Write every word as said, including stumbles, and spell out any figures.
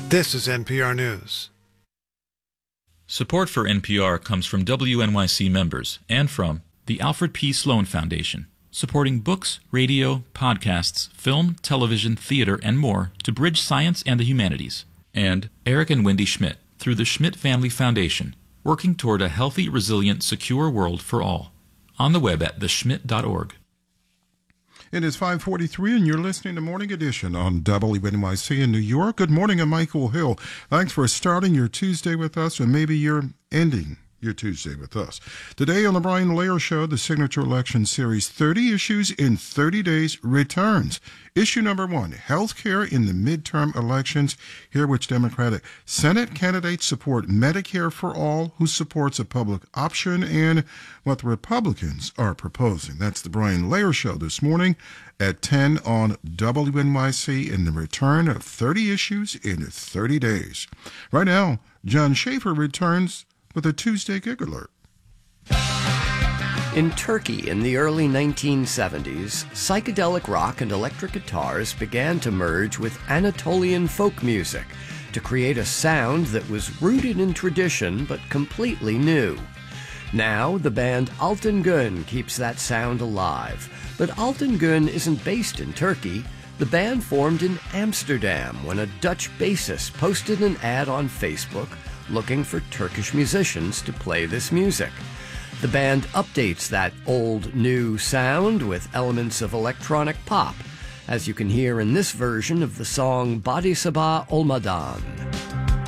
This is N P R News. Support for N P R comes from W N Y C members and from the Alfred P. Sloan Foundation, supporting books, radio, podcasts, film, television, theater, and more to bridge science and the humanities. And Eric and Wendy Schmidt, through the Schmidt Family Foundation, working toward a healthy, resilient, secure world for all. On the web at the schmidt dot org. It is five forty-three, and you're listening to Morning Edition on W N Y C in New York. Good morning, I'm Michael Hill. Thanks for starting your Tuesday with us, and maybe you're ending your Tuesday with us. Today on the Brian Lehrer Show, the Signature Election Series thirty Issues in thirty Days returns. Issue number one, health care in the midterm elections. Here, which Democratic Senate candidates support Medicare for all, who supports a public option, and what the Republicans are proposing. That's the Brian Lehrer Show this morning at ten on W N Y C in the return of thirty Issues in thirty Days. Right now, John Schaefer returns with a Tuesday Gig Alert. In Turkey in the early nineteen seventies, psychedelic rock and electric guitars began to merge with Anatolian folk music to create a sound that was rooted in tradition but completely new. Now, the band Altan Gün keeps that sound alive, but Altan Gün isn't based in Turkey. The band formed in Amsterdam when a Dutch bassist posted an ad on Facebook looking for Turkish musicians to play this music. The band updates that old, new sound with elements of electronic pop, as you can hear in this version of the song Body Sabah Olmadan.